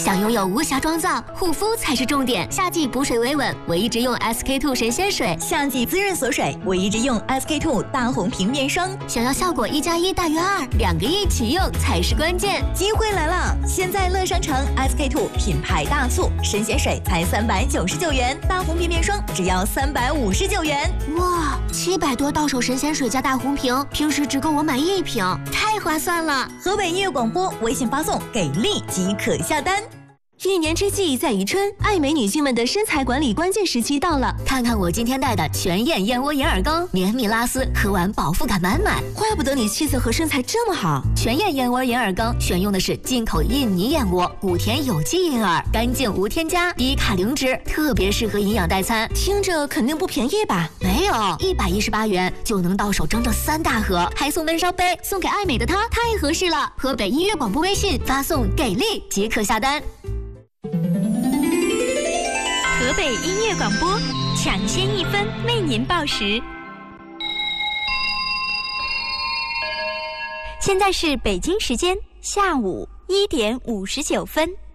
想拥有无瑕妆造，护肤才是重点。夏季补水维稳，我一直用 SK-II 神仙水； 夏季滋润锁水，我一直用 SK-II 大红瓶面霜。 想要效果1+1大于2，2个一起用才是关键。 机会来了！现在乐商城 SK-II 品牌大促，神仙水才399元，大红瓶面霜只要359元。 哇，700多到手神仙水加大红瓶，平时只够我买1瓶，太划算了！ 河北音乐广播微信发送“给力”即可下单。 一年之计在于春，爱美女性们的身材管理关键时期到了。看看我今天带的全燕燕窝银耳羹，绵密拉丝，喝完饱腹感满满。 怪不得你气色和身材这么好。 全燕燕窝银耳羹选用的是进口印尼燕窝，谷田有机银耳，干净无添加，低卡零脂，特别适合营养代餐。 听着肯定不便宜吧？ 没有，118元就能到手整整3大盒，还送温烧杯，送给爱美的她太合适了。河北音乐广播微信发送“给力”即可下单。 河北音乐广播，抢先1分为您报时。现在是北京时间下午1点59分。